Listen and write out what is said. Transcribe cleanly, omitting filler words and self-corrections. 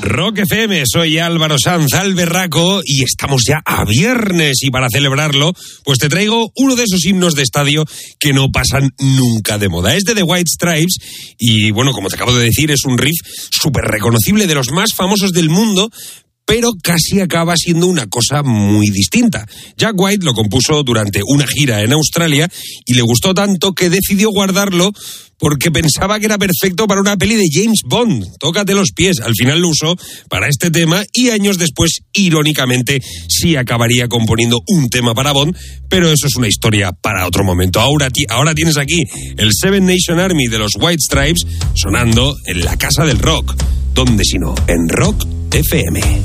Rock FM, soy Álvaro Sanz Alberraco y estamos ya a viernes y para celebrarlo, pues te traigo uno de esos himnos de estadio que no pasan nunca de moda. Es de The White Stripes y bueno, como te acabo de decir, es un riff súper reconocible, de los más famosos del mundo, pero casi acaba siendo una cosa muy distinta. Jack White lo compuso durante una gira en Australia y le gustó tanto que decidió guardarlo porque pensaba que era perfecto para una peli de James Bond. Tócate los pies. Al final lo usó para este tema y años después, irónicamente, sí acabaría componiendo un tema para Bond, pero eso es una historia para otro momento. Ahora tienes aquí el Seven Nation Army de los White Stripes sonando en la Casa del Rock. ¿Dónde si no? En Rock FM.